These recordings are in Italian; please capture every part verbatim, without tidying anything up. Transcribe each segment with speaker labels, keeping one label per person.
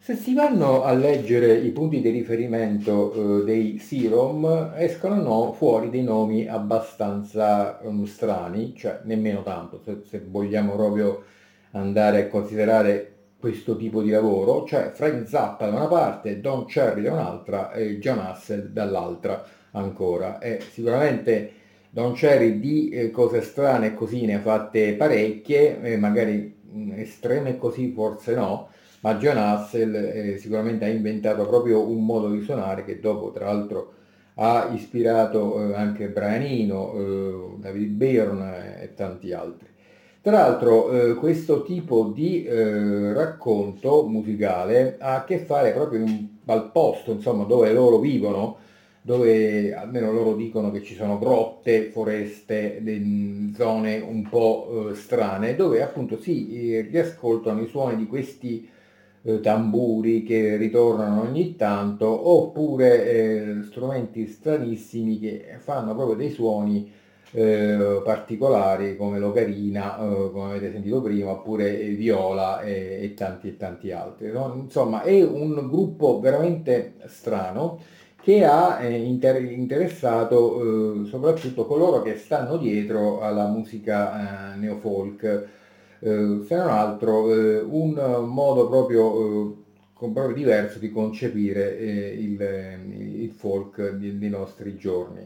Speaker 1: Se si vanno a leggere i punti di riferimento eh, dei Serum, escono no- fuori dei nomi abbastanza um, strani, cioè nemmeno tanto, se, se vogliamo proprio andare a considerare questo tipo di lavoro, cioè Frank Zappa da una parte, Don Cherry da un'altra e John Hassel dall'altra ancora. E sicuramente Don Cherry di eh, cose strane e così ne ha fatte parecchie, eh, magari mh, estreme così forse no, ma John Hassel eh, sicuramente ha inventato proprio un modo di suonare che dopo tra l'altro ha ispirato eh, anche Brian Eno, eh, David Byrne e tanti altri. Tra l'altro eh, questo tipo di eh, racconto musicale ha a che fare proprio in, al posto, insomma, dove loro vivono, dove almeno loro dicono che ci sono grotte, foreste, de- zone un po' eh, strane, dove appunto si eh, riascoltano i suoni di questi eh, tamburi che ritornano ogni tanto, oppure eh, strumenti stranissimi che fanno proprio dei suoni eh, particolari come l'ocarina, eh, come avete sentito prima, oppure viola e, e tanti e tanti altri. No? Insomma, è un gruppo veramente strano che ha eh, inter- interessato eh, soprattutto coloro che stanno dietro alla musica eh, neofolk. Eh, se non altro eh, un modo proprio, eh, con- proprio diverso di concepire eh, il, il folk di- dei nostri giorni.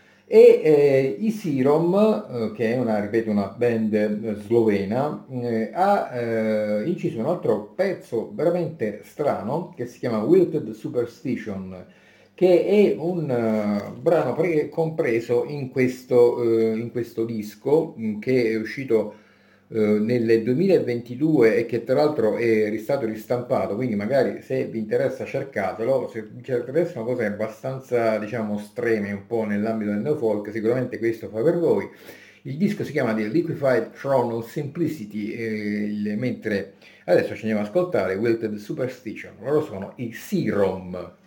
Speaker 1: E eh, i Serum, eh, che è una, ripeto, una band eh, slovena, eh, ha eh, inciso un altro pezzo veramente strano che si chiama Wilted Superstition, che è un eh, brano pre- compreso in questo, eh, in questo disco mh, che è uscito eh, nel duemilaventidue e che tra l'altro è stato ristampato, quindi magari se vi interessa cercatelo, se vi interessano cose abbastanza diciamo estreme un po' nell'ambito del neofolk, sicuramente questo fa per voi. Il disco si chiama The Liquefied Throne of Simplicity, eh, il- mentre adesso ci andiamo ad ascoltare Wilted Superstition, loro sono i Serum.